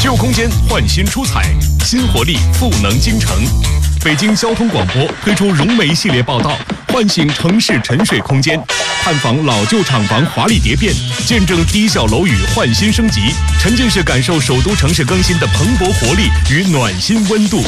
旧空间焕新出彩，新活力赋能京城。北京交通广播推出融媒系列报道，唤醒城市沉睡空间，探访老旧厂房华丽蝶变，见证低效楼宇焕新升级，沉浸式感受首都城市更新的蓬勃活力与暖心温度。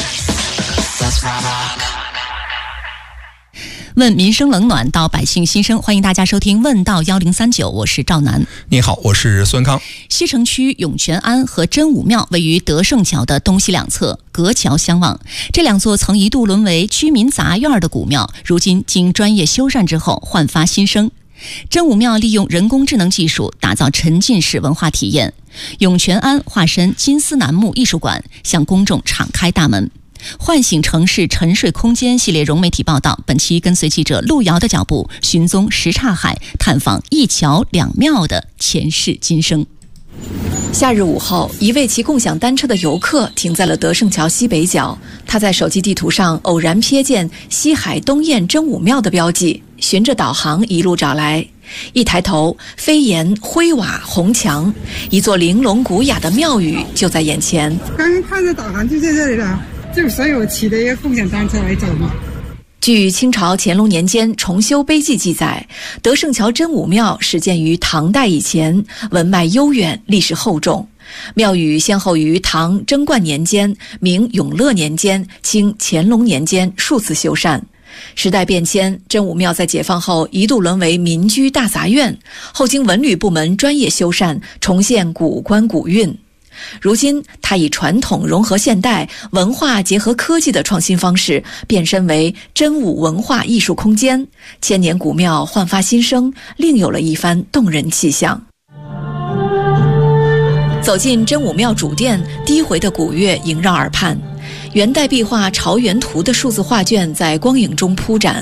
问民生冷暖，道百姓心声，欢迎大家收听问道1039，我是赵楠。 你好，我是孙康。 西城区涌泉庵和真武庙位于德胜桥的东西两侧，隔桥相望。这两座曾一度沦为居民杂院的古庙，如今经专业修缮之后焕发新生。真武庙利用人工智能技术打造沉浸式文化体验，涌泉庵化身金丝楠木艺术馆，向公众敞开大门。唤醒城市沉睡空间系列融媒体报道，本期跟随记者陆遥的脚步，寻踪什刹海，探访一桥两庙的前世今生。 夏日午后，一位骑共享单车的游客停在了德胜桥西北角。他在手机地图上偶然瞥见西海东堰真武庙的标记，循着导航一路找来。一抬头，飞檐灰瓦红墙，一座玲珑古雅的庙宇就在眼前。 刚刚看着导航就在这里了，就所以我骑的一个共享单车来走嘛。 据清朝乾隆年间重修碑记记载，德胜桥真武庙始建于唐代以前，文脉悠远，历史厚重。庙宇先后于唐贞观年间、明永乐年间、清乾隆年间数次修缮。时代变迁，真武庙在解放后一度沦为民居大杂院，后经文旅部门专业修缮，重现古观古韵。如今，它以传统融合现代、文化结合科技的创新方式，变身为真武文化艺术空间。千年古庙焕发新生，另有了一番动人气象。走进真武庙主殿，低回的鼓乐萦绕耳畔，元代壁画《朝元图》的数字画卷在光影中铺展，